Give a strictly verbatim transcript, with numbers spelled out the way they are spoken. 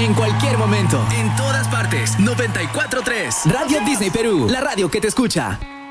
En cualquier momento. En todas partes. noventa y cuatro punto tres. Radio Disney Perú, la radio que te escucha.